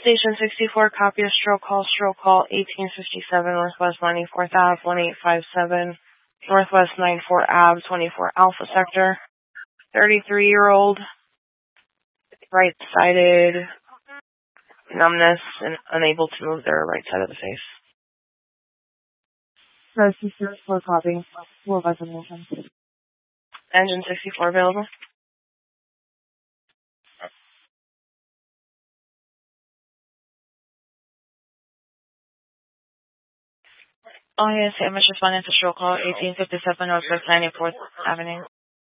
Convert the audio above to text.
Station 64, copy a stroke call, 1857 Northwest 94th Ave, 1857 Northwest 94 Ave, 24 Alpha Sector. 33-year-old, right-sided numbness and unable to move their right side of the face. Rosie 64, copy. Full resolution. Engine 64 available. Oh, yes, I'm just responding to stroke call 1857 Northwest 94th Avenue.